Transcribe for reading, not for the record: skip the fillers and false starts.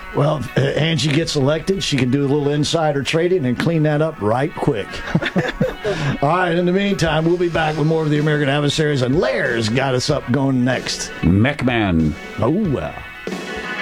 Well, if Angie gets elected, she can do a little insider trading and clean that up right quick. All right, in the meantime, we'll be back with more of the American Adversaries, and Lair's got us up going next. McMahon. Oh, well.